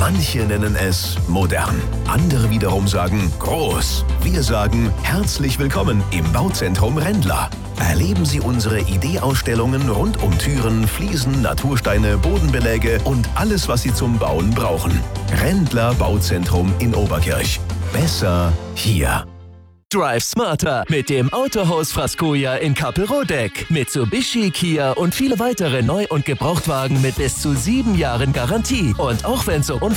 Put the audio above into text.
Manche nennen es modern, andere wiederum sagen groß. Wir sagen herzlich willkommen im Bauzentrum Rendler. Erleben Sie unsere Ideeausstellungen rund um Türen, Fliesen, Natursteine, Bodenbeläge und alles, was Sie zum Bauen brauchen. Rendler Bauzentrum in Oberkirch. Besser hier. Drive smarter mit dem Autohaus Frascoja in Kappelrodeck. Mitsubishi, Kia und viele weitere Neu- und Gebrauchtwagen mit bis zu 7 Jahren Garantie. Und auch wenn so